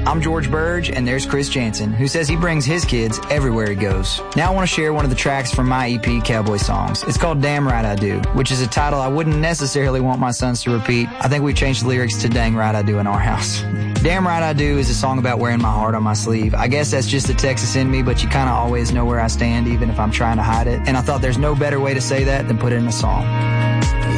I'm George Burge, and there's Chris Jansen, who says he brings his kids everywhere he goes. Now I want to share one of the tracks from my EP, Cowboy Songs. It's called Damn Right I Do, which is a title I wouldn't necessarily want my sons to repeat. I think we changed the lyrics to Dang Right I Do in our house. Damn Right I Do is a song about wearing my heart on my sleeve. I guess that's just the Texas in me, but you kind of always know where I stand, even if I'm trying to hide it. And I thought there's no better way to say that than put it in a song.